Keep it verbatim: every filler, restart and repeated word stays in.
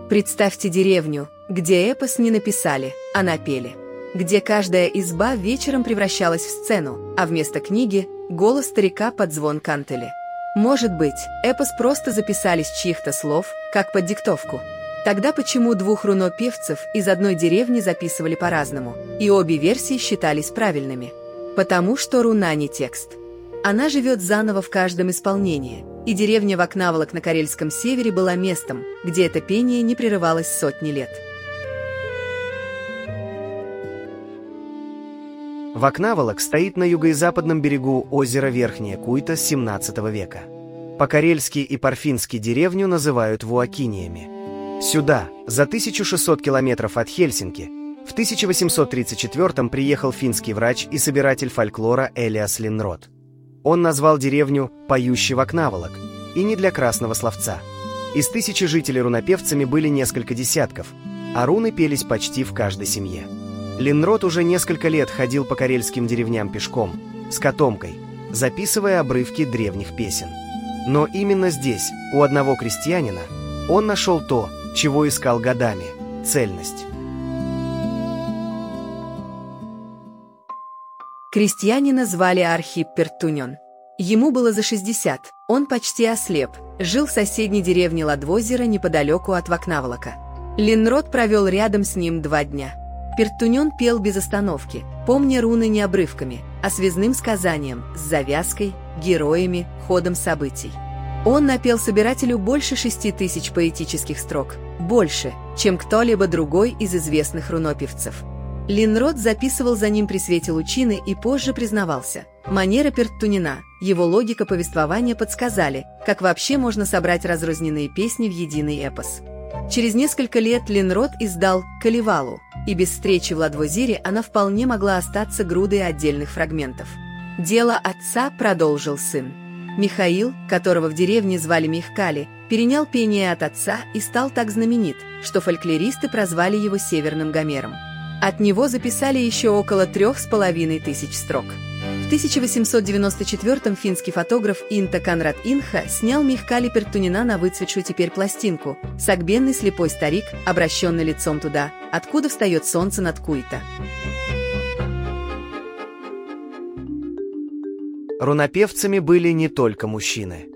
Представьте деревню, где эпос не написали, а напели. Где каждая изба вечером превращалась в сцену, а вместо книги – голос старика под звон кантели. Может быть, эпос просто записали с чьих-то слов, как под диктовку. Тогда почему двух руно-певцев из одной деревни записывали по-разному, и обе версии считались правильными? Потому что руна не текст. Она живет заново в каждом исполнении, и деревня Вакнаволок на Карельском севере была местом, где это пение не прерывалось сотни лет. Вакнаволок стоит на юго-западном берегу озера Верхняя Куйта с семнадцатого века. По-карельски и по-фински деревню называют Вуакиниями. Сюда, за тысячу шестьсот километров от Хельсинки, в тысяча восемьсот тридцать четвёртом приехал финский врач и собиратель фольклора Элиас Линнрот. Он назвал деревню «Поющий Вакнаволок», и не для красного словца. Из тысячи жителей рунопевцами были несколько десятков, а руны пелись почти в каждой семье. Линнрот уже несколько лет ходил по карельским деревням пешком, с котомкой, записывая обрывки древних песен. Но именно здесь, у одного крестьянина, он нашел то, чего искал годами – цельность. Крестьянина звали Архип Пертунён. Ему было за шестьдесят, он почти ослеп, жил в соседней деревне Ладвозеро неподалеку от Вакнаволока. Линнрот провел рядом с ним два дня. Пертунён пел без остановки, помня руны не обрывками, а связным сказанием, с завязкой, героями, ходом событий. Он напел собирателю больше шести тысяч поэтических строк, больше, чем кто-либо другой из известных рунопевцев. Линнрот записывал за ним при свете лучины и позже признавался. Манера Пертунина, его логика повествования подсказали, как вообще можно собрать разрозненные песни в единый эпос. Через несколько лет Линнрот издал «Калевалу», и без встречи в Ладвозере она вполне могла остаться грудой отдельных фрагментов. Дело отца продолжил сын. Михаил, которого в деревне звали Михкали, перенял пение от отца и стал так знаменит, что фольклористы прозвали его Северным Гомером. От него записали еще около трех с половиной тысяч строк. В тысяча восемьсот девяносто четвёртом финский фотограф Инта Конрад Инха снял Михкали Пертунина на выцветшую теперь пластинку «Согбенный слепой старик, обращенный лицом туда, откуда встает солнце над Куйта». Рунопевцами были не только мужчины.